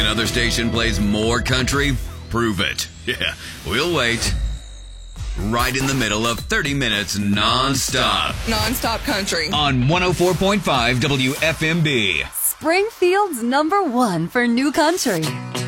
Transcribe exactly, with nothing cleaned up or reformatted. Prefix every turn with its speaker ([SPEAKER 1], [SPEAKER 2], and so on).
[SPEAKER 1] Another station plays more country? Prove it. Yeah, we'll wait. Right in the middle of thirty minutes non-stop.
[SPEAKER 2] Non-stop country.
[SPEAKER 1] On one oh four point five W F M B.
[SPEAKER 3] Springfield's number one for new country.